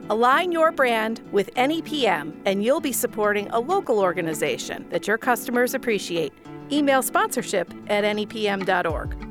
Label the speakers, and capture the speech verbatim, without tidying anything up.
Speaker 1: Align your brand with N E P M, and you'll be supporting a local organization that your customers appreciate. Email sponsorship at N E P M dot org.